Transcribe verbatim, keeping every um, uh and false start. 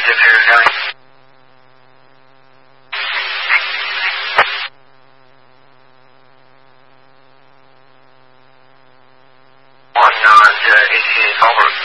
zip here, County. One on uh, eighty-eight, over.